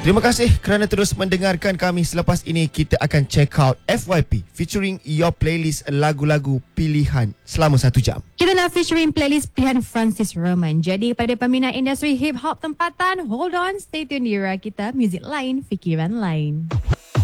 Terima kasih kerana terus mendengarkan kami. Selepas ini kita akan check out FYP featuring your playlist lagu-lagu pilihan selama 1 jam. Kita nak featuring playlist pilihan Francis Roman. Jadi pada peminat industri hip hop tempatan, hold on, stay tune di Era Kita, muzik lain, fikiran lain.